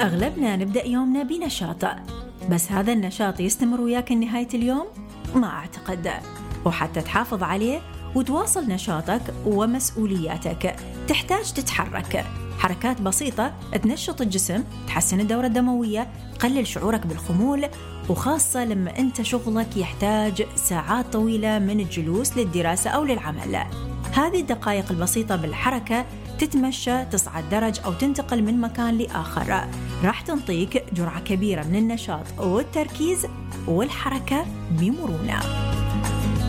أغلبنا نبدأ يومنا بنشاط، بس هذا النشاط يستمر وياك لنهاية اليوم؟ ما أعتقد. وحتى تحافظ عليه وتواصل نشاطك ومسؤولياتك تحتاج تتحرك حركات بسيطة، تنشط الجسم، تحسن الدورة الدموية، تقلل شعورك بالخمول، وخاصة لما أنت شغلك يحتاج ساعات طويلة من الجلوس للدراسة أو للعمل. هذه الدقائق البسيطة بالحركة، تتمشى، تصعد درج أو تنتقل من مكان لآخر، راح تنطيك جرعة كبيرة من النشاط والتركيز والحركة بمرونة.